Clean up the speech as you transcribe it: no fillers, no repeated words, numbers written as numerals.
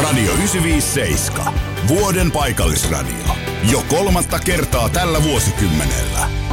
Radio 957. Vuoden paikallisradio. Jo 3. kertaa tällä vuosikymmenellä.